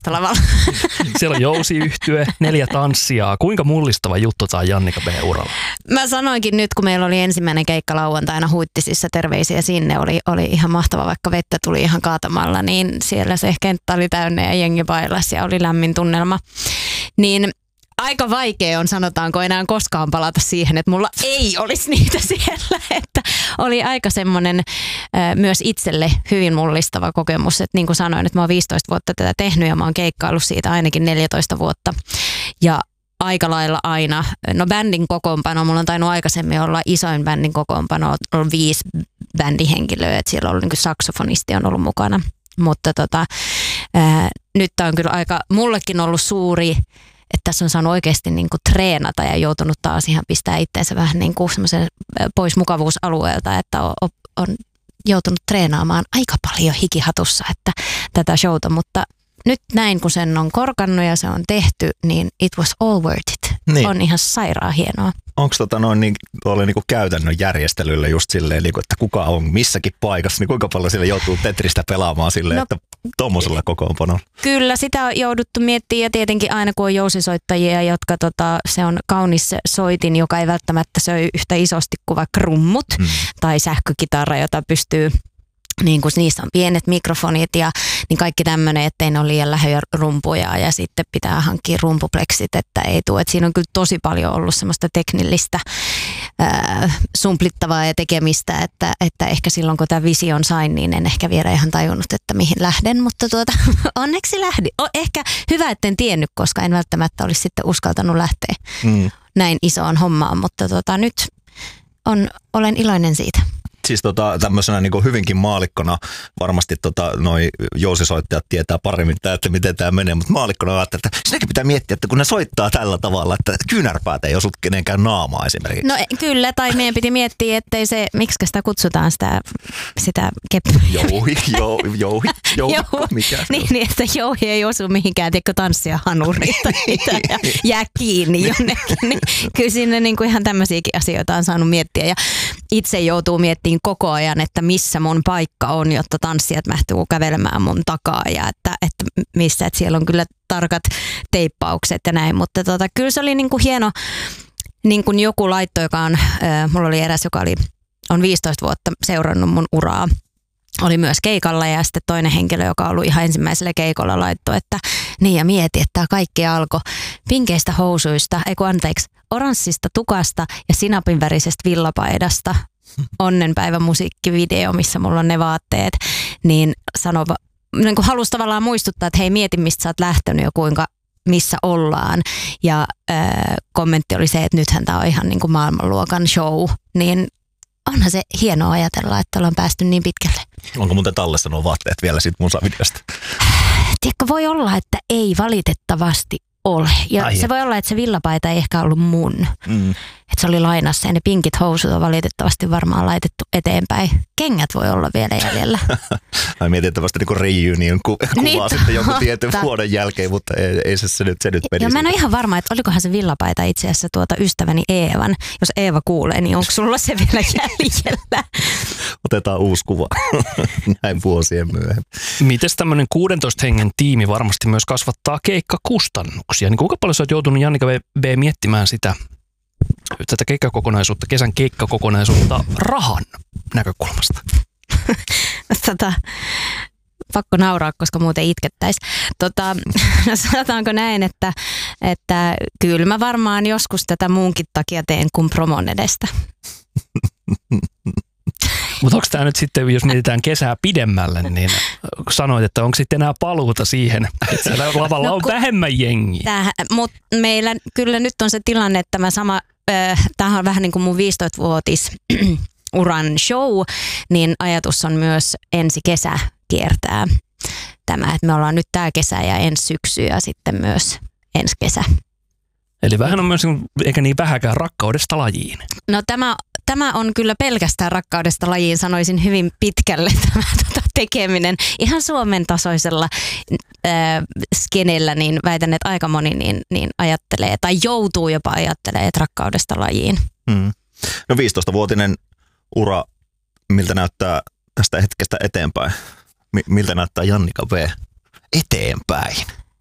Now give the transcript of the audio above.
lavalla. Siellä on Jousi-yhtye, 4 tanssijaa. Kuinka mullistava juttu tämä Jannika B-uralla? Mä sanoinkin nyt, kun meillä oli ensimmäinen keikka lauantaina Huittisissa, terveisiä sinne, oli ihan mahtava, vaikka vettä tuli ihan kaatamalla, niin siellä se kenttä oli täynnä ja jengi bailasi ja oli lämmin tunnelma. Niin aika vaikea on, sanotaanko, enää koskaan palata siihen, että mulla ei olisi niitä siellä. Että oli aika semmoinen myös itselle hyvin mullistava kokemus. Että niin kuin sanoin, että mä oon 15 vuotta tätä tehnyt ja mä oon keikkaillut siitä ainakin 14 vuotta. Ja aika lailla aina, no bändin kokoonpano, mulla on tainnut aikaisemmin olla isoin bändin kokoonpano, on 5 bändihenkilöä, että siellä on ollut niin kuin saksofonisti on ollut mukana. Mutta nyt tää on kyllä aika, mullekin ollut suuri, että tässä on saanut oikeasti niin kuin treenata ja joutunut taas ihan pistää itseensä vähän niin kuin semmoisen pois mukavuusalueelta, että on joutunut treenaamaan aika paljon hikihatussa että tätä showta, mutta nyt näin kun sen on korkannut ja se on tehty, niin it was all worth it. Niin. On ihan sairaan hienoa. Onko tuolla niinku käytännön järjestelyllä just silleen, niinku, että kuka on missäkin paikassa, niin kuinka paljon sille joutuu Tetristä pelaamaan silleen, että tuommoisella kokoonpanolla? Kyllä, sitä on jouduttu miettimään ja tietenkin aina kun on jousisoittajia, jotka se on kaunis soitin, joka ei välttämättä söi yhtä isosti kuin vaikka rummut tai sähkökitara, jota pystyy niin kuin niissä on pienet mikrofonit ja niin kaikki tämmöinen, ettei ne ole liian lähellä rumpuja ja sitten pitää hankkia rumpupleksit, että ei tule. Siinä on kyllä tosi paljon ollut semmoista teknillistä sumplittavaa ja tekemistä, että ehkä silloin kun tämä vision sain, niin en ehkä vielä ihan tajunnut, että mihin lähden, mutta onneksi lähdin. Ehkä hyvä, etten tiennyt, koska en välttämättä olisi sitten uskaltanut lähteä näin isoon hommaan, mutta nyt olen iloinen siitä. Siis tämmöisenä niin kuin hyvinkin maalikkona varmasti noi jousisoittajat tietää paremmin, että miten tämä menee, mutta maalikkona ajattelee, että sinäkin pitää miettiä, että kun ne soittaa tällä tavalla, että kyynärpäät ei osu kenenkään naamaa esimerkiksi. No kyllä, tai meidän piti miettiä, ettei se, miksi sitä kutsutaan sitä keppiä. Jouhi, mikä se on? Niin, että jouhi ei osu mihinkään, tiedätkö, tanssia hanuriin tai mitä, ja jää kiinni jonnekin. Niin, kyllä sinne niin kuin ihan tämmöisiäkin asioita on saanut miettiä ja itse joutuu miettimään koko ajan, että missä mun paikka on, jotta tanssijat mähtyy kävelemään mun takaa ja että missä, että siellä on kyllä tarkat teippaukset ja näin, mutta kyllä se oli niin kuin hieno, niin kuin joku laitto, joka on, mulla oli eräs, joka on 15 vuotta seurannut mun uraa, oli myös keikalla ja sitten toinen henkilö, joka on ollut ihan ensimmäisellä keikolla laittoi, että niin ja mieti, että tämä kaikki alkoi pinkeistä housuista, oranssista tukasta ja sinapinvärisestä villapaidasta. Onnenpäivä musiikkivideo, missä mulla on ne vaatteet, niin niin halusi tavallaan muistuttaa, että hei mieti mistä sä oot lähtenyt ja missä ollaan. Ja kommentti oli se, että nythän tää on ihan niin kuin maailmanluokan show, niin onhan se hienoa ajatella, että ollaan päästy niin pitkälle. Onko muuten tallessa nuo vaatteet vielä siitä musavideosta? Tiedätkö, voi olla, että ei valitettavasti ole. Ja se voi olla, että se villapaita ei ehkä ollut mun. Että se oli lainassa ja ne pinkit housut on valitettavasti varmaan laitettu eteenpäin. Kengät voi olla vielä jäljellä. Mä mietin, että vasta niin reunion kuvaa niin, sitten jonkun tietyn vuoden jälkeen, mutta ei se nyt meni. Ja mä en ole ihan varma, että olikohan se villapaita itse asiassa ystäväni Eevan. Jos Eeva kuulee, niin onko sulla se vielä jäljellä? Otetaan uusi kuva näin vuosien myöhemmin. Mites tämmöinen 16 hengen tiimi varmasti myös kasvattaa keikkakustannuksia? Niin kuinka paljon sä oot joutunut Jannika B miettimään tätä keikkakokonaisuutta, kesän keikkakokonaisuutta rahan näkökulmasta? Pakko nauraa, koska muuten itkettäisiin. Sanotaanko näin, että kyllä mä varmaan joskus tätä muunkin takia teen kuin promon edestä. Mutta onko tämä nyt sitten, jos mietitään kesää pidemmälle, niin sanoit, että onko sitten enää paluuta siihen, että siellä lavalla on vähemmän jengiä? Mutta meillä kyllä nyt on se tilanne, että tämähän on vähän niin kuin mun 15-vuotis uran show, niin ajatus on myös ensi kesä kiertää tämä, että me ollaan nyt tämä kesä ja ensi syksy ja sitten myös ensi kesä. Eli vähän on myös, eikä niin vähäkään rakkaudesta lajiin. No tämä on kyllä pelkästään rakkaudesta lajiin, sanoisin hyvin pitkälle tämä tekeminen. Ihan Suomen tasoisella skenellä, niin väitän, että aika moni niin ajattelee tai joutuu jopa ajattelemaan, että rakkaudesta lajiin. No 15-vuotinen ura, miltä näyttää tästä hetkestä eteenpäin? Miltä näyttää Jannika B eteenpäin?